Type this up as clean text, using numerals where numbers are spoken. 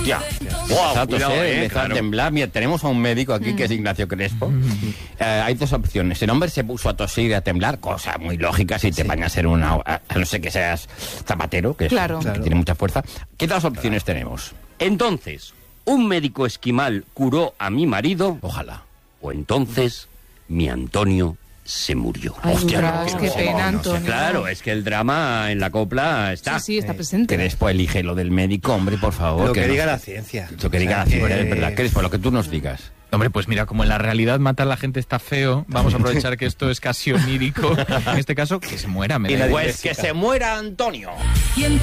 Hostia. Wow, Empezó a temblar. Mira, tenemos a un médico aquí que es Ignacio Crespo. Hay dos opciones. El hombre se puso a toser y a temblar, cosa muy lógica si te van a ser a no ser que seas zapatero, que tiene mucha fuerza. ¿Qué otras opciones tenemos? Entonces, un médico esquimal curó a mi marido. Ojalá. O entonces, mi Antonio se murió. Ay, ostras, qué pena, Antonio. Claro, es que el drama en la copla está. Sí, está presente. Crespo, elige lo del médico, hombre, por favor. Lo que diga la ciencia. Lo que diga la ciencia, es verdad. Crespo, lo que tú nos digas. Hombre, pues mira, como en la realidad matar a la gente está feo, vamos a aprovechar que esto es casi onírico. En este caso, que se muera. Pues que se muera Antonio.